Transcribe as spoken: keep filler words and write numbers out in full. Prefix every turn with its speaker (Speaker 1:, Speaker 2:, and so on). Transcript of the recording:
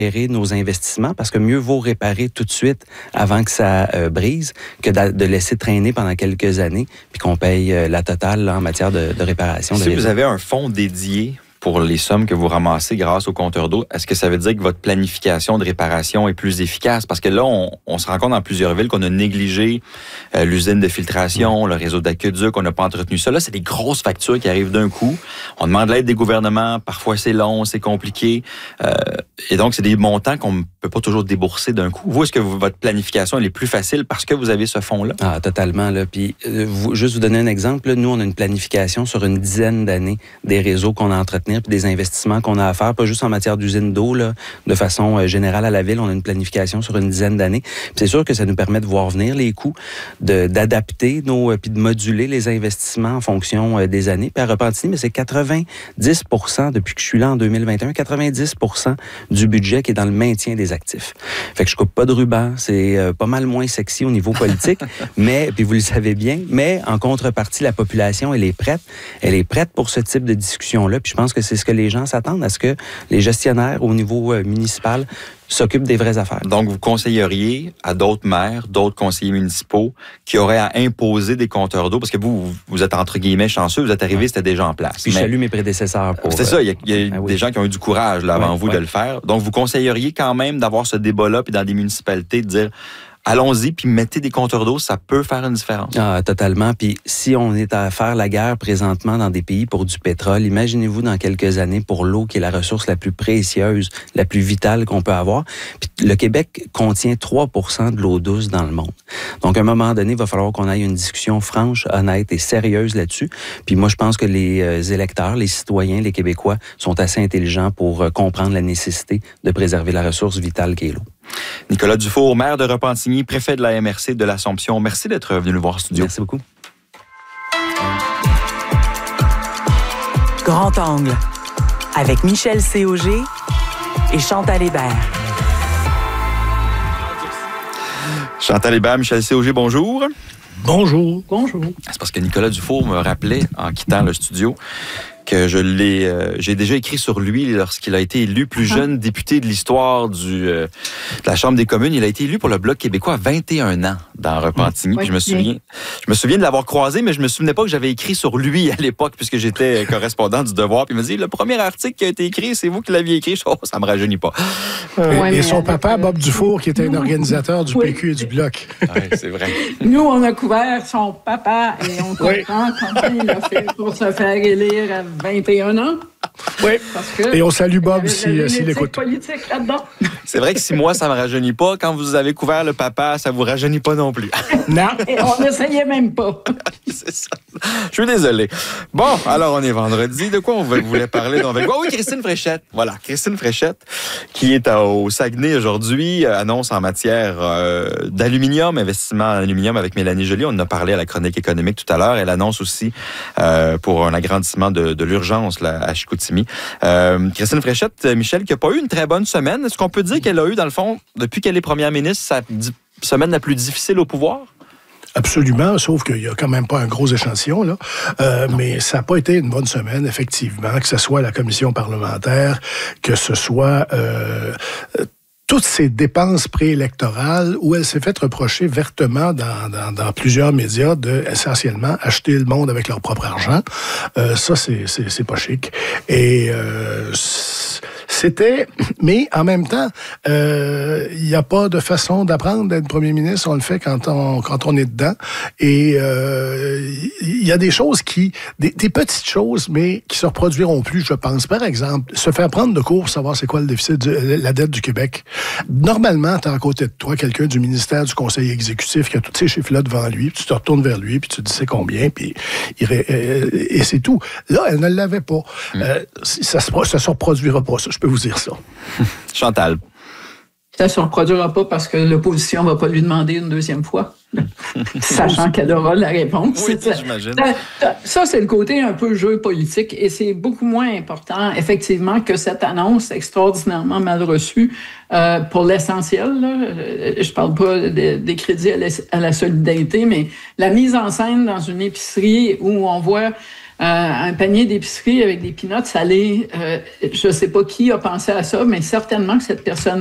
Speaker 1: nos investissements parce que mieux vaut réparer tout de suite avant que ça euh, brise que de, de laisser traîner pendant quelques années puis qu'on paye euh, la totale là, en matière de, de réparation.
Speaker 2: Si
Speaker 1: de
Speaker 2: vous avez un fonds dédié pour les sommes que vous ramassez grâce au compteur d'eau, est-ce que ça veut dire que votre planification de réparation est plus efficace? Parce que là, on, on se rend compte dans plusieurs villes qu'on a négligé euh, l'usine de filtration, le réseau d'aqueduc, on n'a pas entretenu ça. Là, c'est des grosses factures qui arrivent d'un coup. On demande l'aide des gouvernements. Parfois, c'est long, c'est compliqué. Euh, et donc, c'est des montants qu'on ne peut pas toujours débourser d'un coup. Vous, est-ce que vous, votre planification elle est plus facile parce que vous avez ce fonds-là?
Speaker 1: Ah, totalement. Là. Puis, euh, vous, juste vous donner un exemple, là, nous, on a une planification sur une dizaine d'années des réseaux qu'on a entretenus puis des investissements qu'on a à faire, pas juste en matière d'usine d'eau, là, de façon euh, générale à la ville, on a une planification sur une dizaine d'années. Puis c'est sûr que ça nous permet de voir venir les coûts, de, d'adapter nos, euh, puis de moduler les investissements en fonction euh, des années. Puis à Repentigny, mais c'est quatre-vingt-dix pour cent depuis que je suis là en deux mille vingt et un, quatre-vingt-dix pour cent du budget qui est dans le maintien des actifs. Fait que je coupe pas de ruban, c'est euh, pas mal moins sexy au niveau politique, mais, puis vous le savez bien, mais en contrepartie, la population, elle est prête, elle est prête pour ce type de discussion-là, puis je pense que c'est ce que les gens s'attendent, à ce que les gestionnaires au niveau euh, municipal s'occupent des vraies affaires.
Speaker 2: Donc, vous conseilleriez à d'autres maires, d'autres conseillers municipaux qui auraient à imposer des compteurs d'eau, parce que vous, vous êtes entre guillemets chanceux, vous êtes arrivé, ouais. C'était déjà en place.
Speaker 1: Puis je salue mes prédécesseurs. Pour,
Speaker 2: c'est ça, il y a, il y a ah, des oui. gens qui ont eu du courage là, avant ouais, vous ouais. de le faire. Donc, vous conseilleriez quand même d'avoir ce débat-là, puis dans des municipalités, de dire... Allons-y, puis mettez des compteurs d'eau, ça peut faire une différence.
Speaker 1: Ah, totalement. Puis si on est à faire la guerre présentement dans des pays pour du pétrole, imaginez-vous dans quelques années pour l'eau qui est la ressource la plus précieuse, la plus vitale qu'on peut avoir. Puis le Québec contient trois pour cent de l'eau douce dans le monde. Donc à un moment donné, il va falloir qu'on aille une discussion franche, honnête et sérieuse là-dessus. Puis moi, je pense que les euh, électeurs, les citoyens, les Québécois sont assez intelligents pour euh, comprendre la nécessité de préserver la ressource vitale qu'est l'eau.
Speaker 2: Nicolas Dufour, maire de Repentigny, préfet de la M R C de l'Assomption. Merci d'être venu nous voir en studio.
Speaker 1: Merci beaucoup.
Speaker 3: Grand Angle, avec Michel Cauger et Chantal Hébert.
Speaker 2: Chantal Hébert, Michel Cauger, bonjour.
Speaker 4: Bonjour.
Speaker 5: Bonjour.
Speaker 2: C'est parce que Nicolas Dufour me rappelait, en quittant le studio, que je l'ai, euh, j'ai déjà écrit sur lui lorsqu'il a été élu plus jeune député de l'histoire du, euh, de la Chambre des communes. Il a été élu pour le Bloc québécois à vingt et un ans dans Repentigny. Puis je me souviens, je me souviens de l'avoir croisé, mais je me souvenais pas que j'avais écrit sur lui à l'époque puisque j'étais correspondant du Devoir. Puis il me dit, le premier article qui a été écrit, c'est vous qui l'aviez écrit. Je, oh, ça me rajeunit pas.
Speaker 4: Euh, ouais, et son
Speaker 5: avec,
Speaker 4: papa, Bob
Speaker 5: euh,
Speaker 4: Dufour, qui était un organisateur du
Speaker 5: oui.
Speaker 4: P Q et du Bloc.
Speaker 2: Oui, c'est vrai.
Speaker 5: Nous, on a couvert son papa et on comprend oui. comment il a fait pour se faire élire à vingt et un ans.
Speaker 4: Oui, et on salue Bob s'il si, si l'écoute.
Speaker 5: Politique là-dedans.
Speaker 2: C'est vrai que si moi, ça me rajeunit pas, quand vous avez couvert le papa, ça vous rajeunit pas non plus.
Speaker 4: Non.
Speaker 5: Et on n'essayait même pas.
Speaker 2: C'est ça. Je suis désolé. Bon, alors on est vendredi. De quoi on voulait parler? Donc, oh oui, Christine Fréchette. Voilà, Christine Fréchette, qui est au Saguenay aujourd'hui, annonce en matière euh, d'aluminium, investissement en aluminium avec Mélanie Joly. On en a parlé à la chronique économique tout à l'heure. Elle annonce aussi euh, pour un agrandissement de, de l'urgence là, à Chicoutimi. Euh, Christine Fréchette, Michel, qui n'a pas eu une très bonne semaine. Est-ce qu'on peut dire qu'elle a eu, dans le fond, depuis qu'elle est première ministre, sa di- semaine la plus difficile au pouvoir?
Speaker 4: Absolument, sauf qu'il n'y a quand même pas un gros échantillon, là. Euh, mais ça n'a pas été une bonne semaine, effectivement, que ce soit la commission parlementaire, que ce soit... Euh, toutes ces dépenses préélectorales où elle s'est fait reprocher vertement dans, dans, dans plusieurs médias de, essentiellement, acheter le monde avec leur propre argent. Euh, ça, c'est, c'est, c'est pas chic. Et euh, c'était... Mais en même temps, il euh, n'y a pas de façon d'apprendre d'être premier ministre. On le fait quand on, quand on est dedans. Et il euh, y a des choses qui... Des, des petites choses, mais qui se reproduiront plus, je pense. Par exemple, se faire prendre de court pour savoir c'est quoi le déficit, de, la dette du Québec. Normalement, tu as à côté de toi quelqu'un du ministère du Conseil exécutif qui a tous ces chiffres-là devant lui, puis tu te retournes vers lui, puis tu dis c'est combien, puis il, euh, et c'est tout. Là, elle ne l'avait pas. Mm. Euh, ça ne se, se reproduira pas, ça, je peux vous dire ça.
Speaker 2: Chantal.
Speaker 5: Ça ne se reproduira pas parce que l'opposition ne va pas lui demander une deuxième fois, sachant qu'elle aura la réponse.
Speaker 2: Oui, ça, j'imagine.
Speaker 5: Ça, ça, c'est le côté un peu jeu politique et c'est beaucoup moins important, effectivement, que cette annonce extraordinairement mal reçue euh, pour l'essentiel. Là. Je ne parle pas de, des crédits à la, à la solidarité, mais la mise en scène dans une épicerie où on voit un panier d'épicerie avec des peanuts salés. Euh, je ne sais pas qui a pensé à ça, mais certainement que cette personne